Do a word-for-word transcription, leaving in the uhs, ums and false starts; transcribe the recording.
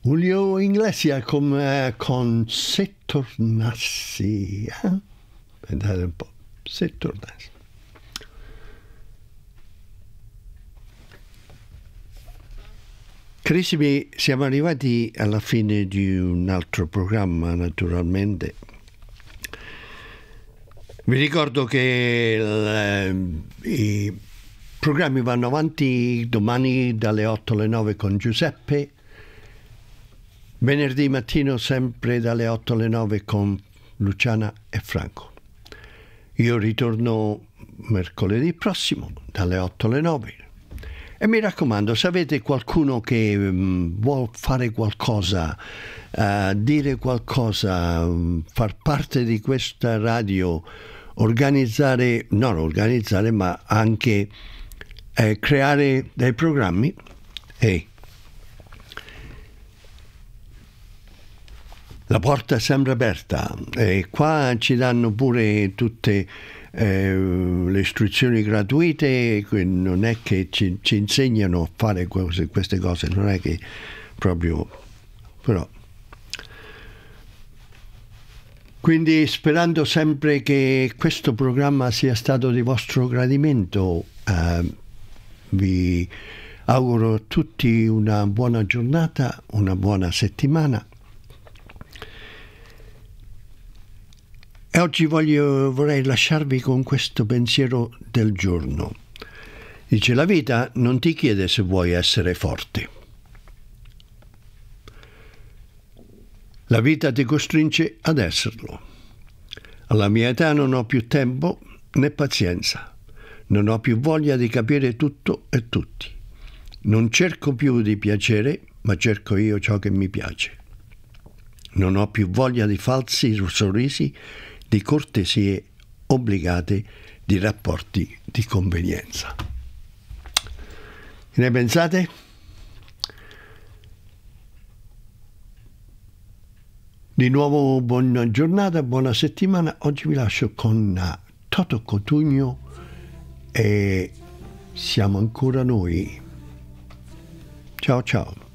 Julio Iglesias come con Se tornassi, eh? Pensate un po', Se tornassi. Carissimi, siamo arrivati alla fine di un altro programma, naturalmente. Vi ricordo che il, i programmi vanno avanti domani dalle otto alle nove con Giuseppe, venerdì mattino sempre dalle otto alle nove con Luciana e Franco. Io ritorno mercoledì prossimo dalle otto alle nove. E mi raccomando, se avete qualcuno che um, vuol fare qualcosa, uh, dire qualcosa, um, far parte di questa radio, organizzare, non organizzare, ma anche eh, creare dei programmi, hey, la porta è sempre aperta e qua ci danno pure tutte eh, le istruzioni gratuite, non è che ci, ci insegnano a fare queste, queste cose, non è che proprio, però. Quindi sperando sempre che questo programma sia stato di vostro gradimento, eh, vi auguro a tutti una buona giornata, una buona settimana. E oggi voglio, vorrei lasciarvi con questo pensiero del giorno. Dice: la vita non ti chiede se vuoi essere forte. La vita ti costringe ad esserlo. Alla mia età non ho più tempo né pazienza. Non ho più voglia di capire tutto e tutti. Non cerco più di piacere, ma cerco io ciò che mi piace. Non ho più voglia di falsi sorrisi, di cortesie obbligate, di rapporti di convenienza. Che ne pensate? Di nuovo buona giornata, buona settimana. Oggi vi lascio con Toto Cutugno e Siamo ancora noi. Ciao ciao.